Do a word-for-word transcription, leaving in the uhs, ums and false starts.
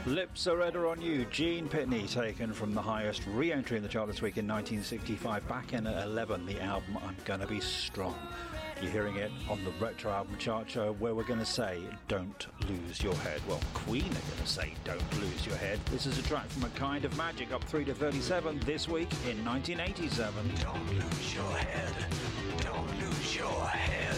Lips Are Redder on You, Gene Pitney, taken from the highest re-entry in the chart this week in nineteen sixty-five, back in at eleven, the album I'm Gonna Be Strong. You're hearing it on the Retro Album Chart Show, where we're going to say, don't lose your head. Well, Queen are going to say, don't lose your head. This is a track from A Kind of Magic, up three to thirty-seven this week in nineteen eighty-seven. Don't lose your head, don't lose your head.